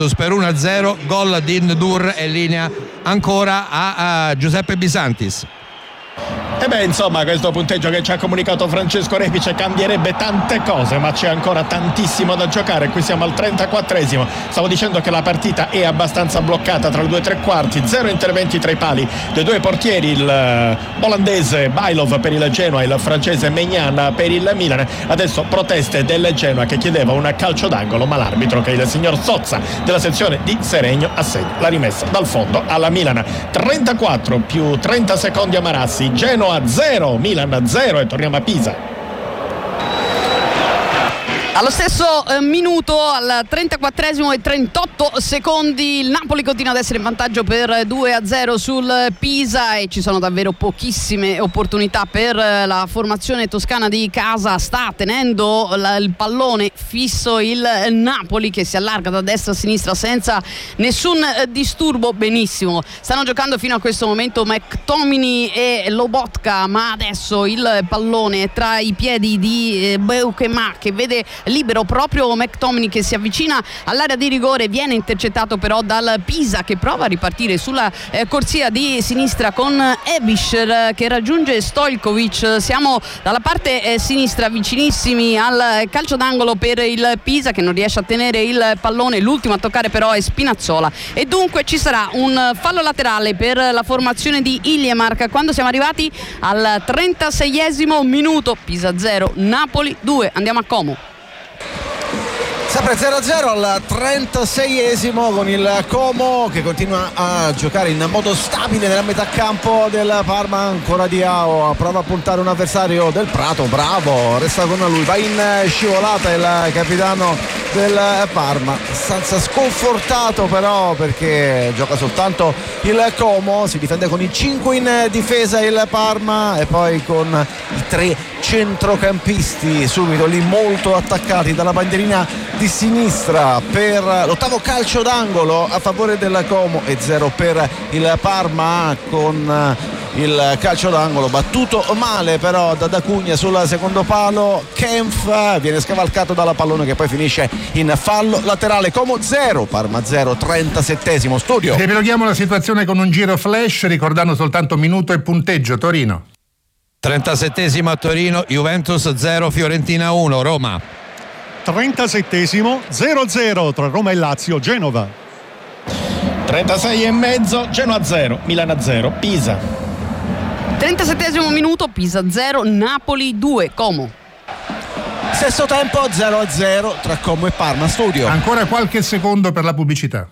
per 1-0, gol di Ndur e linea ancora a Giuseppe Bisantis. E beh, insomma, questo punteggio che ci ha comunicato Francesco Repice cambierebbe tante cose, ma c'è ancora tantissimo da giocare. Qui siamo al 34esimo. Stavo dicendo che la partita è abbastanza bloccata tra le 2 tre quarti, 0 interventi tra i pali dei due portieri, il olandese Bailov per il Genoa, il francese Maignan per il Milan. Adesso proteste del Genoa che chiedeva un calcio d'angolo, ma l'arbitro, che è il signor Sozza della sezione di Seregno, assegna la rimessa dal fondo alla Milan. 34 più 30 secondi a Marassi, Genoa 0, Milan 0 e torniamo a Pisa. Allo stesso minuto, al 34esimo e 38 secondi, il Napoli continua ad essere in vantaggio per 2-0 sul Pisa e ci sono davvero pochissime opportunità per la formazione toscana di casa. Sta tenendo il pallone fisso il Napoli, che si allarga da destra a sinistra senza nessun disturbo. Benissimo, stanno giocando fino a questo momento McTominay e Lobotka, ma adesso il pallone è tra i piedi di Beukema, che vede libero proprio McTominay, che si avvicina all'area di rigore, viene intercettato però dal Pisa, che prova a ripartire sulla corsia di sinistra con Ebischer che raggiunge Stojkovic. Siamo dalla parte sinistra, vicinissimi al calcio d'angolo per il Pisa, che non riesce a tenere il pallone. L'ultimo a toccare però è Spinazzola e dunque ci sarà un fallo laterale per la formazione di Iliemark quando siamo arrivati al 36esimo minuto. Pisa 0, Napoli 2. Andiamo a Como. Sempre 0-0 al 36esimo, con il Como che continua a giocare in modo stabile nella metà campo del Parma. Ancora Diao, prova a puntare un avversario del Prato, bravo, resta con lui, va in scivolata il capitano del Parma, abbastanza sconfortato però perché gioca soltanto il Como, si difende con i 5 in difesa il Parma e poi con i 3 centrocampisti subito lì molto attaccati dalla bandierina di sinistra per l'ottavo calcio d'angolo a favore del Como e 0 per il Parma, con il calcio d'angolo battuto male però da D'Acugna sul secondo palo. Kempf viene scavalcato dalla pallone che poi finisce in fallo laterale. Como 0, Parma 0, 37esimo. Studio. Riepiloghiamo la situazione con un giro flash ricordando soltanto minuto e punteggio. Torino 37esimo a Torino, Juventus 0, Fiorentina 1, Roma 37esimo, 0-0 tra Roma e Lazio, Genova 36 e mezzo, Genoa 0, Milano 0, Pisa 37esimo minuto, Pisa 0, Napoli 2, Como. Stesso tempo 0-0 tra Como e Parma. Studio. Ancora qualche secondo per la pubblicità.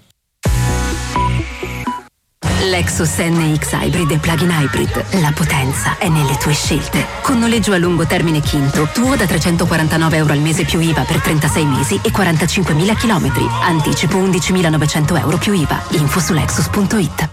Lexus NX Hybrid e Plug-in Hybrid. La potenza è nelle tue scelte. Con noleggio a lungo termine Quinto, tuo da €349 al mese più IVA per 36 mesi e 45.000 chilometri. Anticipo €11.900 più IVA. Info su Lexus.it.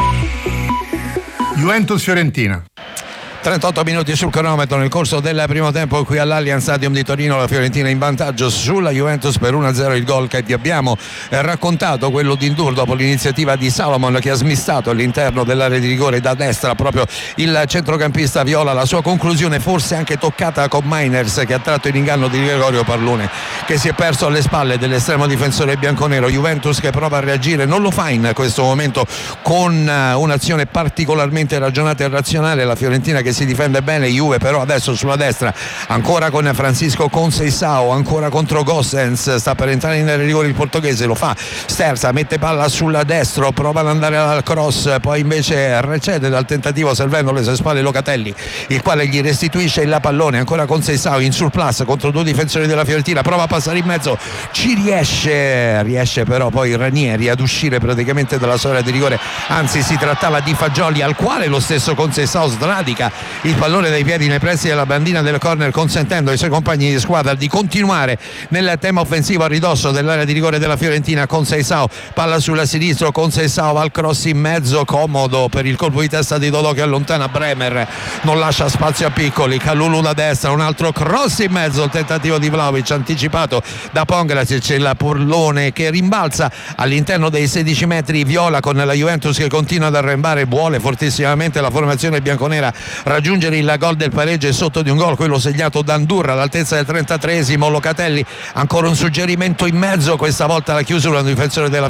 Juventus-Fiorentina. 38 minuti sul cronometro nel corso del primo tempo qui all'Allianz Stadium di Torino. La Fiorentina in vantaggio sulla Juventus per 1-0. Il gol che vi abbiamo raccontato, quello di Ndur, dopo l'iniziativa di Salomon che ha smistato all'interno dell'area di rigore da destra proprio il centrocampista viola. La sua conclusione forse anche toccata con Mainers, che ha tratto in inganno di Gregorio Parlone, che si è perso alle spalle dell'estremo difensore bianconero. Juventus che prova a reagire, non lo fa in questo momento con un'azione particolarmente ragionata e razionale. La Fiorentina che si difende bene, Juve però adesso sulla destra ancora con Francisco Conceição, ancora contro Gossens, sta per entrare in rigore il portoghese, lo fa Sterza, mette palla sulla destra, prova ad andare al cross, poi invece recede dal tentativo servendo le sue spalle Locatelli, il quale gli restituisce il pallone. Ancora Conceição in surplus contro due difensori della Fiorentina, prova a passare in mezzo, ci riesce però poi Ranieri ad uscire praticamente dalla sua area di rigore, anzi si trattava di Fagioli, al quale lo stesso Conceição sradica il pallone dai piedi nei pressi della bandina del corner, consentendo ai suoi compagni di squadra di continuare nel tema offensivo a ridosso dell'area di rigore della Fiorentina. Conceição, palla sulla sinistra, Conceição al cross in mezzo, comodo per il colpo di testa di Dodò che allontana Bremer, non lascia spazio a Piccoli, Kalulu da destra, un altro cross in mezzo, il tentativo di Vlahovic anticipato da Pongracic, il pallone che rimbalza all'interno dei 16 metri, viola con la Juventus che continua ad arrembare, vuole fortissimamente la formazione bianconera raggiungere il gol del pareggio e sotto di un gol, quello segnato da Ndur all'altezza del 33esimo. Locatelli, ancora un suggerimento in mezzo, questa volta la chiusura un difensore della